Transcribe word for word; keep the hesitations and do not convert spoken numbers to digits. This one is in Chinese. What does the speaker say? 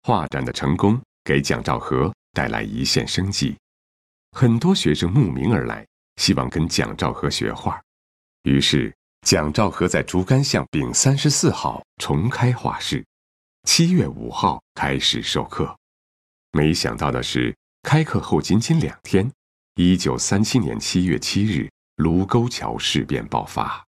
画展的成功给蒋兆和带来一线生机，很多学生慕名而来，希望跟蒋兆和学画。于是蒋兆和在竹竿巷丙三十四号重开画室，七月五号开始授课。没想到的是，开课后仅仅两天，一九三七年七月七日，卢沟桥事变爆发。